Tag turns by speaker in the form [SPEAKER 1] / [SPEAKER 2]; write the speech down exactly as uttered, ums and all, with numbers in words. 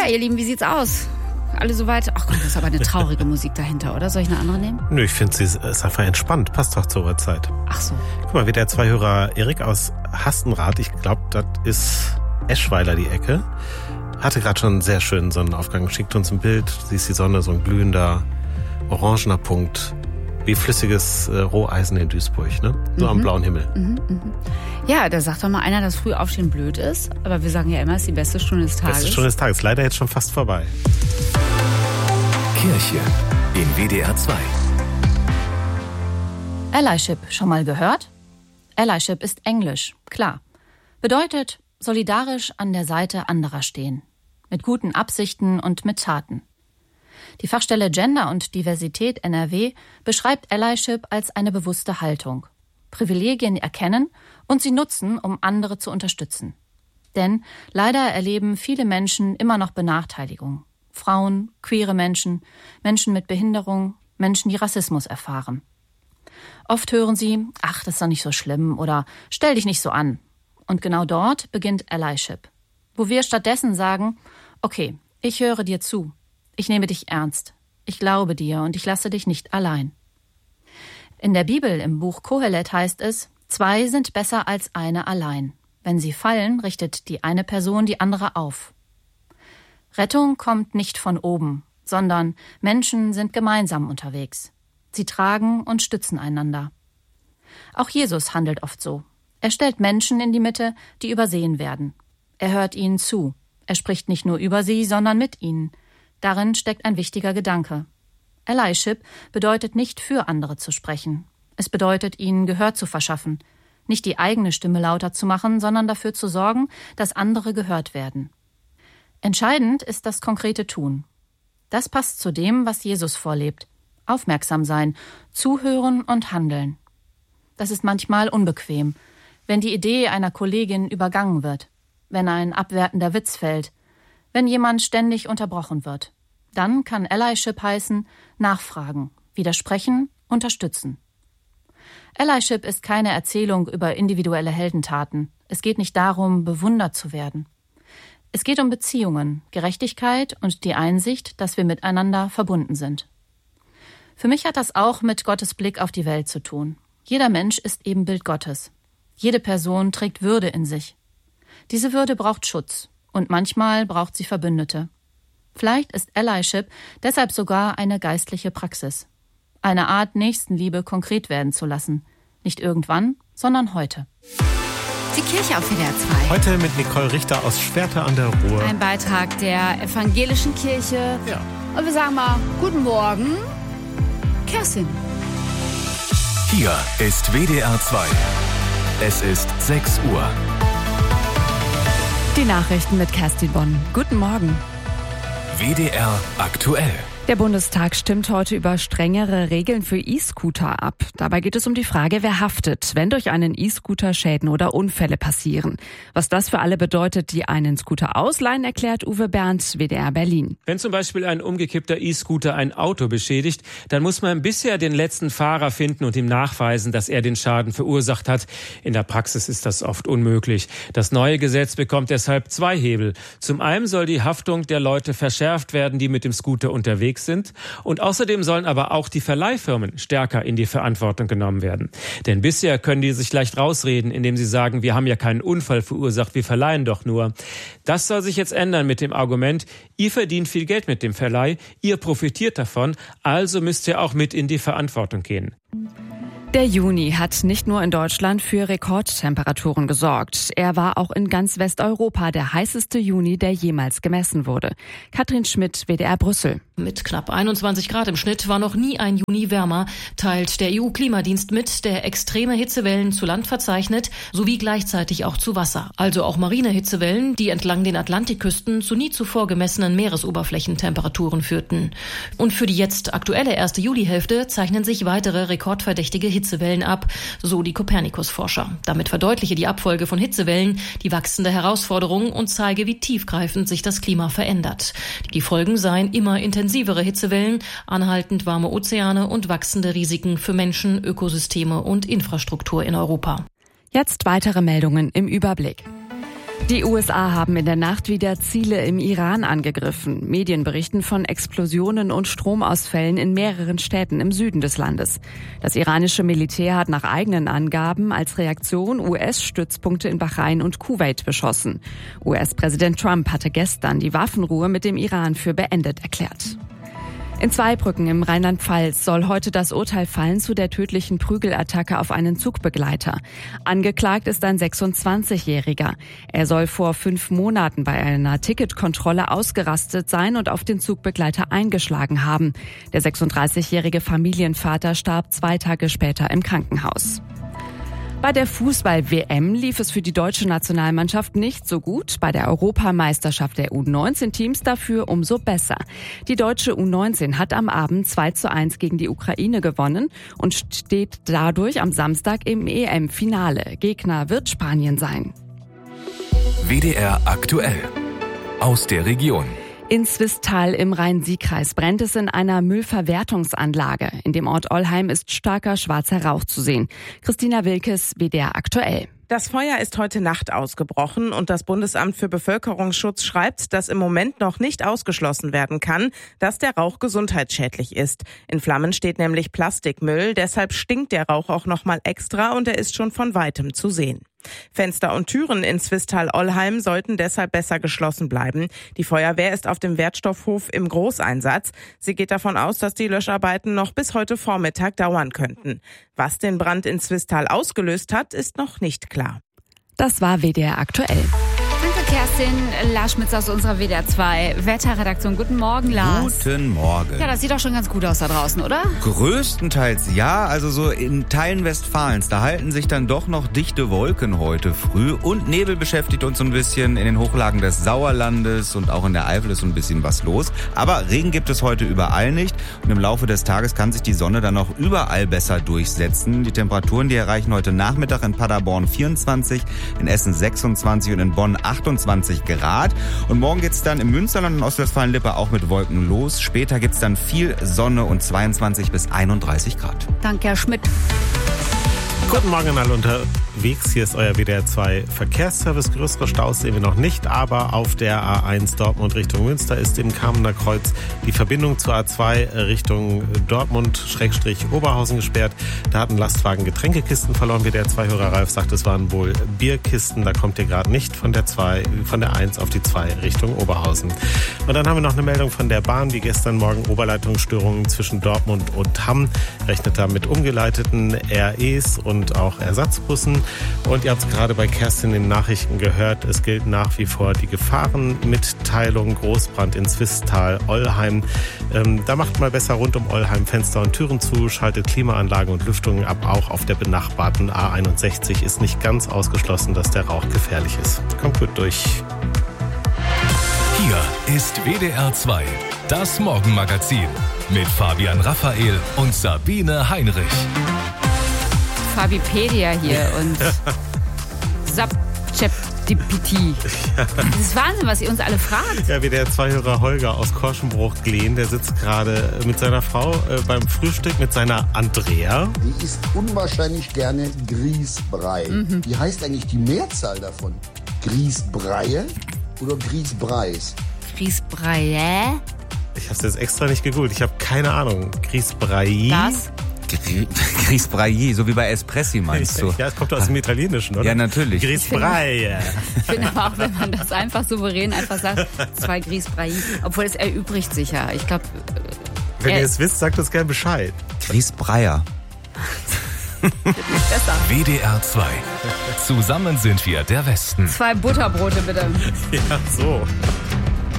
[SPEAKER 1] ihr Lieben, wie sieht's aus? Alle soweit? Ach Gott, das ist aber eine traurige Musik dahinter, oder? Soll ich eine andere nehmen?
[SPEAKER 2] Nö, ich finde, sie ist einfach entspannt. Passt doch zur Uhrzeit.
[SPEAKER 1] Ach so.
[SPEAKER 2] Guck mal, wie der Zwei-Hörer Erik aus Hastenrath, ich glaube, das ist Eschweiler die Ecke, hatte gerade schon einen sehr schönen Sonnenaufgang. Schickt uns ein Bild, siehst die Sonne, so ein glühender, orangener Punkt. Wie flüssiges äh, Roheisen in Duisburg, ne? So mhm. am blauen Himmel.
[SPEAKER 1] Mhm, mhm. Ja, da sagt doch mal einer, dass früh aufstehen blöd ist. Aber wir sagen ja immer, es ist die beste Stunde des Tages.
[SPEAKER 2] Beste Stunde des Tages. Leider jetzt schon fast vorbei.
[SPEAKER 3] Kirche in W D R zwei.
[SPEAKER 4] Allyship, schon mal gehört? Allyship ist Englisch, klar. Bedeutet solidarisch an der Seite anderer stehen. Mit guten Absichten und mit Taten. Die Fachstelle Gender und Diversität N R W beschreibt Allyship als eine bewusste Haltung. Privilegien erkennen und sie nutzen, um andere zu unterstützen. Denn leider erleben viele Menschen immer noch Benachteiligung. Frauen, queere Menschen, Menschen mit Behinderung, Menschen, die Rassismus erfahren. Oft hören sie, ach, das ist doch nicht so schlimm oder stell dich nicht so an. Und genau dort beginnt Allyship, wo wir stattdessen sagen, okay, ich höre dir zu. Ich nehme dich ernst. Ich glaube dir und ich lasse dich nicht allein. In der Bibel im Buch Kohelet heißt es, zwei sind besser als eine allein. Wenn sie fallen, richtet die eine Person die andere auf. Rettung kommt nicht von oben, sondern Menschen sind gemeinsam unterwegs. Sie tragen und stützen einander. Auch Jesus handelt oft so. Er stellt Menschen in die Mitte, die übersehen werden. Er hört ihnen zu. Er spricht nicht nur über sie, sondern mit ihnen. Darin steckt ein wichtiger Gedanke. Allyship bedeutet nicht für andere zu sprechen. Es bedeutet, ihnen Gehör zu verschaffen. Nicht die eigene Stimme lauter zu machen, sondern dafür zu sorgen, dass andere gehört werden. Entscheidend ist das konkrete Tun. Das passt zu dem, was Jesus vorlebt. Aufmerksam sein, zuhören und handeln. Das ist manchmal unbequem, wenn die Idee einer Kollegin übergangen wird, wenn ein abwertender Witz fällt, wenn jemand ständig unterbrochen wird. Dann kann Allyship heißen, nachfragen, widersprechen, unterstützen. Allyship ist keine Erzählung über individuelle Heldentaten. Es geht nicht darum, bewundert zu werden. Es geht um Beziehungen, Gerechtigkeit und die Einsicht, dass wir miteinander verbunden sind. Für mich hat das auch mit Gottes Blick auf die Welt zu tun. Jeder Mensch ist Ebenbild Gottes. Jede Person trägt Würde in sich. Diese Würde braucht Schutz. Und manchmal braucht sie Verbündete. Vielleicht ist Allyship deshalb sogar eine geistliche Praxis. Eine Art, Nächstenliebe konkret werden zu lassen. Nicht irgendwann, sondern heute.
[SPEAKER 1] Die Kirche auf W D R zwei.
[SPEAKER 2] Heute mit Nicole Richter aus Schwerte an der Ruhr.
[SPEAKER 1] Ein Beitrag der evangelischen Kirche.
[SPEAKER 2] Ja.
[SPEAKER 1] Und wir sagen mal, guten Morgen, Kerstin.
[SPEAKER 3] Hier ist W D R zwei. Es ist sechs Uhr.
[SPEAKER 5] Die Nachrichten mit Kerstin Bonn. Guten Morgen.
[SPEAKER 3] W D R aktuell.
[SPEAKER 5] Der Bundestag stimmt heute über strengere Regeln für E-Scooter ab. Dabei geht es um die Frage, wer haftet, wenn durch einen E-Scooter Schäden oder Unfälle passieren. Was das für alle bedeutet, die einen Scooter ausleihen, erklärt Uwe Bernd, W D R Berlin.
[SPEAKER 6] Wenn zum Beispiel ein umgekippter E-Scooter ein Auto beschädigt, dann muss man bisher den letzten Fahrer finden und ihm nachweisen, dass er den Schaden verursacht hat. In der Praxis ist das oft unmöglich. Das neue Gesetz bekommt deshalb zwei Hebel. Zum einen soll die Haftung der Leute verschärft werden, die mit dem Scooter unterwegs sind. Und außerdem sollen aber auch die Verleihfirmen stärker in die Verantwortung genommen werden. Denn bisher können die sich leicht rausreden, indem sie sagen, wir haben ja keinen Unfall verursacht, wir verleihen doch nur. Das soll sich jetzt ändern mit dem Argument, ihr verdient viel Geld mit dem Verleih, ihr profitiert davon, also müsst ihr auch mit in die Verantwortung gehen.
[SPEAKER 5] Der Juni hat nicht nur in Deutschland für Rekordtemperaturen gesorgt. Er war auch in ganz Westeuropa der heißeste Juni, der jemals gemessen wurde. Katrin Schmidt, W D R Brüssel.
[SPEAKER 7] Mit knapp einundzwanzig Grad im Schnitt war noch nie ein Juni wärmer, teilt der E U-Klimadienst mit, der extreme Hitzewellen zu Land verzeichnet, sowie gleichzeitig auch zu Wasser. Also auch marine Hitzewellen, die entlang den Atlantikküsten zu nie zuvor gemessenen Meeresoberflächentemperaturen führten. Und für die jetzt aktuelle erste Julihälfte zeichnen sich weitere rekordverdächtige Hitzewellen ab, so die Copernicus-Forscher. Damit verdeutliche die Abfolge von Hitzewellen die wachsende Herausforderung und zeige, wie tiefgreifend sich das Klima verändert. Die Folgen seien immer intensivere Hitzewellen, anhaltend warme Ozeane und wachsende Risiken für Menschen, Ökosysteme und Infrastruktur in Europa.
[SPEAKER 5] Jetzt weitere Meldungen im Überblick. Die U S A haben in der Nacht wieder Ziele im Iran angegriffen. Medien berichten von Explosionen und Stromausfällen in mehreren Städten im Süden des Landes. Das iranische Militär hat nach eigenen Angaben als Reaktion U S-Stützpunkte in Bahrain und Kuwait beschossen. U S-Präsident Trump hatte gestern die Waffenruhe mit dem Iran für beendet erklärt. In Zweibrücken im Rheinland-Pfalz soll heute das Urteil fallen zu der tödlichen Prügelattacke auf einen Zugbegleiter. Angeklagt ist ein sechsundzwanzigjähriger. Er soll vor fünf Monaten bei einer Ticketkontrolle ausgerastet sein und auf den Zugbegleiter eingeschlagen haben. Der sechsunddreißigjährige Familienvater starb zwei Tage später im Krankenhaus. Bei der Fußball-W M lief es für die deutsche Nationalmannschaft nicht so gut. Bei der Europameisterschaft der U neunzehn Teams dafür umso besser. Die deutsche U neunzehn hat am Abend zwei zu eins gegen die Ukraine gewonnen und steht dadurch am Samstag im E M-Finale. Gegner wird Spanien sein.
[SPEAKER 3] W D R aktuell. Aus der Region.
[SPEAKER 5] In Swisttal im Rhein-Sieg-Kreis brennt es in einer Müllverwertungsanlage. In dem Ort Ollheim ist starker schwarzer Rauch zu sehen. Christina Wilkes, W D R aktuell.
[SPEAKER 8] Das Feuer ist heute Nacht ausgebrochen und das Bundesamt für Bevölkerungsschutz schreibt, dass im Moment noch nicht ausgeschlossen werden kann, dass der Rauch gesundheitsschädlich ist. In Flammen steht nämlich Plastikmüll, deshalb stinkt der Rauch auch noch mal extra und er ist schon von weitem zu sehen. Fenster und Türen in Swisttal-Ollheim sollten deshalb besser geschlossen bleiben. Die Feuerwehr ist auf dem Wertstoffhof im Großeinsatz. Sie geht davon aus, dass die Löscharbeiten noch bis heute Vormittag dauern könnten. Was den Brand in Swisttal ausgelöst hat, ist noch nicht klar.
[SPEAKER 5] Das war W D R aktuell.
[SPEAKER 1] Danke, Kerstin. Lars Schmitz aus unserer W D R zwei Wetterredaktion. Guten Morgen, Lars.
[SPEAKER 9] Guten Morgen.
[SPEAKER 1] Ja, das sieht doch schon ganz gut aus da draußen, oder?
[SPEAKER 9] Größtenteils ja, also so in Teilen Westfalens. Da halten sich dann doch noch dichte Wolken heute früh. Und Nebel beschäftigt uns so ein bisschen. In den Hochlagen des Sauerlandes und auch in der Eifel ist so ein bisschen was los. Aber Regen gibt es heute überall nicht. Und im Laufe des Tages kann sich die Sonne dann auch überall besser durchsetzen. Die Temperaturen, die erreichen heute Nachmittag in Paderborn vierundzwanzig, in Essen sechsundzwanzig und in Bonn achtundzwanzig Grad. Und morgen geht's dann im Münsterland und Ostwestfalen-Lippe auch mit Wolken los. Später gibt's dann viel Sonne und zweiundzwanzig bis einunddreißig Grad.
[SPEAKER 1] Danke, Herr Schmidt.
[SPEAKER 2] Guten Morgen alle unterwegs. Hier ist euer W D R zwei Verkehrsservice. Größere Staus sehen wir noch nicht, aber auf der A eins Dortmund Richtung Münster ist im Kamener Kreuz die Verbindung zur A zwei Richtung Dortmund-Oberhausen gesperrt. Da hat ein Lastwagen Getränkekisten verloren. W D R zwei-Hörer Ralf sagt, es waren wohl Bierkisten. Da kommt ihr gerade nicht von der zwei, von der eins auf die zwei Richtung Oberhausen. Und dann haben wir noch eine Meldung von der Bahn, wie gestern Morgen Oberleitungsstörungen zwischen Dortmund und Hamm. Rechnet da mit umgeleiteten R Es und und auch Ersatzbussen. Und ihr habt es gerade bei Kerstin in den Nachrichten gehört, es gilt nach wie vor die Gefahrenmitteilung. Großbrand in Swisttal-Ollheim. Ähm, da macht mal besser rund um Ollheim Fenster und Türen zu, schaltet Klimaanlagen und Lüftungen ab. Auch auf der benachbarten A einundsechzig ist nicht ganz ausgeschlossen, dass der Rauch gefährlich ist. Kommt gut durch.
[SPEAKER 3] Hier ist W D R zwei, das Morgenmagazin mit Fabian Raphael und Sabine Heinrich.
[SPEAKER 1] Fabipedia hier und Subchat-D P T. Das ist Wahnsinn, was ihr uns alle fragt.
[SPEAKER 2] Ja, wie der Zweihörer Holger aus Korschenbruch-Glehn, der sitzt gerade mit seiner Frau äh, beim Frühstück mit seiner Andrea.
[SPEAKER 10] Die isst unwahrscheinlich gerne Grießbrei. Mhm. Wie heißt eigentlich die Mehrzahl davon? Grießbreie oder Grießbreis?
[SPEAKER 1] Grießbreie?
[SPEAKER 2] Ich habe es jetzt extra nicht gegoogelt. Ich habe keine Ahnung. Grießbrei.
[SPEAKER 1] Das?
[SPEAKER 9] Grießbrei, so wie bei Espressi meinst du?
[SPEAKER 2] Ja, es kommt aus dem Italienischen, oder?
[SPEAKER 9] Ja, natürlich.
[SPEAKER 2] Grießbrei.
[SPEAKER 1] Ich finde aber auch, wenn man das einfach souverän einfach sagt, zwei Grießbrei, obwohl es erübrigt sich ja. Ich glaube...
[SPEAKER 2] Wenn ihr es wisst, sagt uns gerne Bescheid.
[SPEAKER 9] Grießbreier.
[SPEAKER 3] W D R zwei. Zusammen sind wir der Westen.
[SPEAKER 1] Zwei Butterbrote bitte.
[SPEAKER 2] Ja, so.